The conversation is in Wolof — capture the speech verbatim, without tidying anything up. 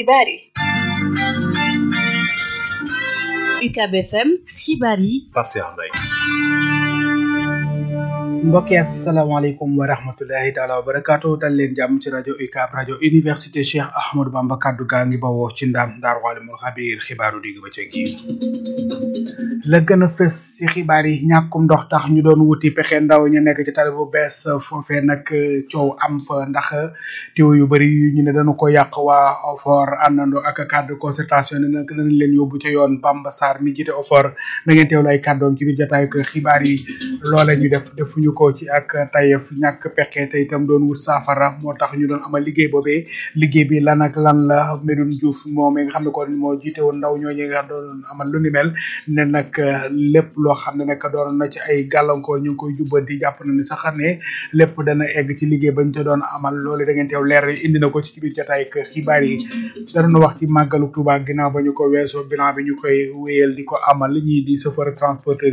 xibaar yi. U C A B F M xibaar yi. Pape Cheikh Mbaye. mbokk yi asalaamaaleykum wa rahmatulahi taala wa barakaatu dal leen jàmm ci rajo U C A B rajo université Cheikh Ahmadou Bamba kaddu gaa ngi bawoo ci ndam Daaru Alimul Xabiir xibaaru digg ba ca gi la gën a fës ci xibaar yi ñàkkum ndox tax ñu doon wuti pexe ndaw ñu nekk ci tali bu bees foofee nag coow am fa ndax teew yu bari yu ñu ne dañu ko yàq waa OFOR àndandoo ak cadre concertation ne nag danañ leen yóbbu ca yoon Bamba Sarr mi jiite OFOR da ngeen teewlu ay kàddoom ci biir jotaay ak xibaar yi loola ñu def defuñu ko ci ak tayef ñàkk pexe te itam doon wut saafara moo tax ñu doon amal liggéey boobee liggéey bi lan ak lan la Medoune Diouf moom mi nga xam ne kon moo jiite woon ndaw ñooñu nga doon amal lu ni mel ne nag lépp loo xam ne nag doon na ci ay gàllankoor ñu ngi koy jubbanti jàpp na ni sax ne lépp dana egg ci liggéey bañ te doon amal loolu da ngeen teew leer indi na ko ci biir jotaay ak xibaar yi dana wax ci màggalu Tuubaa ginnaaw ba ñu ko weesoo bilan bi ñu koy wéyal di ko amal ñii di chauffeur transporteur